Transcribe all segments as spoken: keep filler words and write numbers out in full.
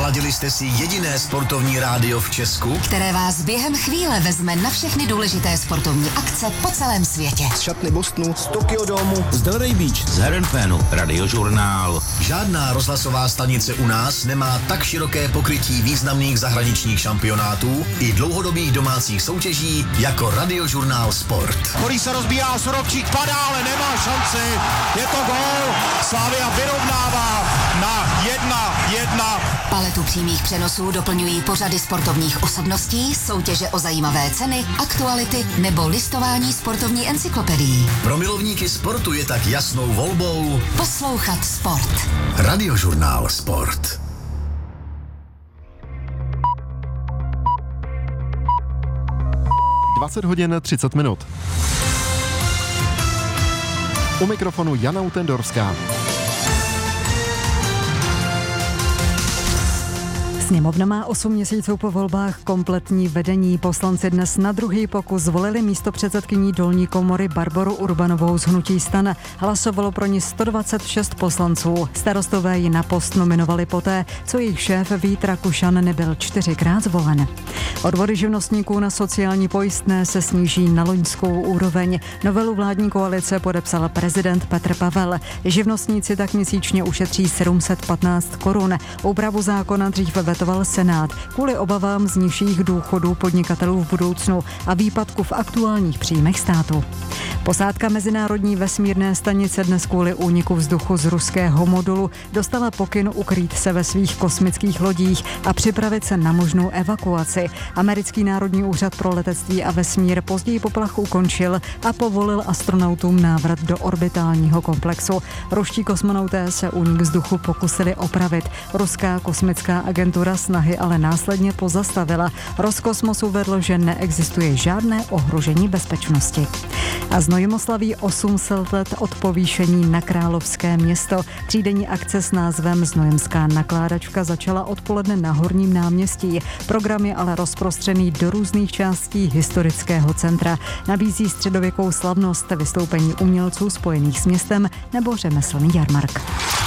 Naladili jste si jediné sportovní rádio v Česku, které vás během chvíle vezme na všechny důležité sportovní akce po celém světě. Z šatny Bostonu, z Tokyo Domu, z Delray Beach, z Herenfénu, Radiožurnál. Žádná rozhlasová stanice u nás nemá tak široké pokrytí významných zahraničních šampionátů i dlouhodobých domácích soutěží jako Radiožurnál Sport. Který se rozbíjá, Sorobčík padá, ale nemá šanci. Je to gól. Slavia vyrovnává na jedna jedna. Paletu přímých přenosů doplňují pořady sportovních osobností, soutěže o zajímavé ceny, aktuality nebo listování sportovní encyklopedií. Pro milovníky sportu je tak jasnou volbou poslouchat sport. Radiožurnál Sport. dvacet hodin třicet minut. U mikrofonu Jana Utendorská. Sněmovna má osm měsíců po volbách kompletní vedení. Poslanci dnes na druhý pokus zvolili místopředsedkyní dolní komory Barboru Urbanovou z hnutí STAN. Hlasovalo pro ní sto dvacet šest poslanců. Starostové ji na post nominovali poté, co jejich šéf Vít Rakušan nebyl čtyřikrát zvolen. Odvody živnostníků na sociální pojistné se sníží na loňskou úroveň. Novelu vládní koalice podepsal prezident Petr Pavel. Živnostníci tak měsíčně ušetří sedm set patnáct korun. Úpravu zákona dřív vetoval Senát kvůli obavám z nižších důchodů podnikatelů v budoucnu a výpadku v aktuálních příjmech státu. Posádka Mezinárodní vesmírné stanice dnes kvůli úniku vzduchu z ruského modulu dostala pokyn ukrýt se ve svých kosmických lodích a připravit se na možnou evakuaci. Americký národní úřad pro letectví a vesmír později poplach ukončil a povolil astronautům návrat do orbitálního komplexu. Ruští kosmonauté se únik vzduchu pokusili opravit. Ruská kosmická agentura snahy ale následně pozastavila. Roskosmos uvedl, že neexistuje žádné ohrožení bezpečnosti. A Znojmo slaví osm set let od povýšení na královské město. Třídenní akce s názvem Znojemská nakládačka začala odpoledne na Horním náměstí. Program je ale rozprostřený do různých částí historického centra. Nabízí středověkou slavnost, vystoupení umělců spojených s městem nebo řemeslný jarmark.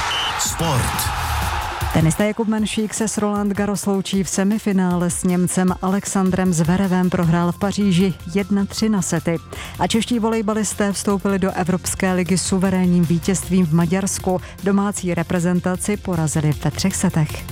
Sport. Tenista Jakub Menšík se s Roland Garros loučí v semifinále s Němcem Alexandrem Zverevem, prohrál v Paříži jedna tři na sety. A čeští volejbalisté vstoupili do Evropské ligy suverénním vítězstvím v Maďarsku. Domácí reprezentaci porazili ve třech setech.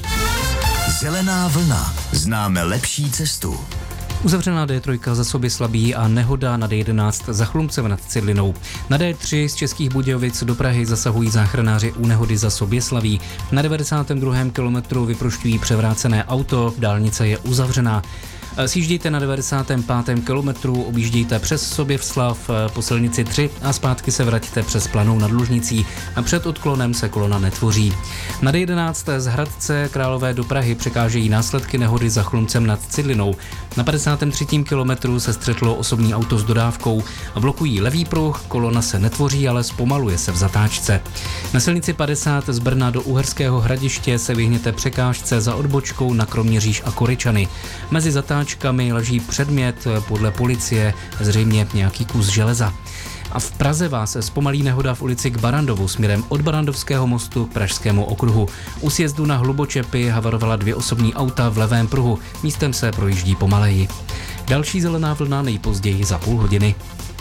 Zelená vlna. Známe lepší cestu. Uzavřená D tři za Soběslabí a nehoda na D jedenáct za Chlumcem nad Cidlinou. Na D tři z Českých Budějovic do Prahy zasahují záchranáři u nehody za Soběslaví. Na devadesátém druhém kilometru vyprošťují převrácené auto, dálnice je uzavřená. Sjíždějte na devadesátém pátém kilometru, objíždějte přes Soběslav po silnici tři a zpátky se vraťte přes Planou nad Lužnicí. Před odklonem se kolona netvoří. Na D jedenáct z Hradce Králové do Prahy překážejí následky nehody za Chlumcem nad Cidlinou. Na padesátém třetím kilometru se střetlo osobní auto s dodávkou. Blokují levý pruh, kolona se netvoří, ale zpomaluje se v zatáčce. Na silnici padesát z Brna do Uherského Hradiště se vyhněte překážce za odbočkou na Kroměříž a Koryčany. Mezi zatáčkami leží předmět, podle policie zřejmě nějaký kus železa. A v Praze vás zpomalí nehoda v ulici k Barandovu směrem od Barandovského mostu k Pražskému okruhu. U sjezdu na Hlubočepy havarovala dvě osobní auta v levém pruhu. Místem se projíždí pomaleji. Další zelená vlna nejpozději za půl hodiny.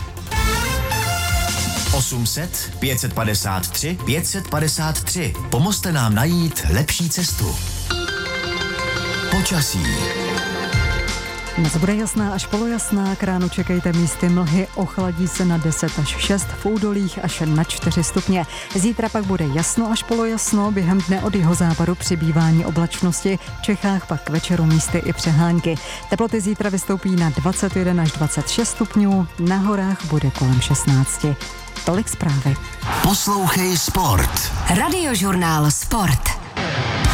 osm set, pět set padesát tři, pět set padesát tři. Pomozte nám najít lepší cestu. Počasí. Noc bude jasná až polojasná, k ránu čekejte místy mlhy, ochladí se na deset až šest, v údolích až na čtyři stupně. Zítra pak bude jasno až polojasno, během dne od jihozápadu přibývání oblačnosti, v Čechách pak k večeru místy i přehánky. Teploty zítra vystoupí na dvacet jedna až dvacet šest stupňů, na horách bude kolem šestnáct. Tolik zprávy. Poslouchej sport. Radiožurnál Sport.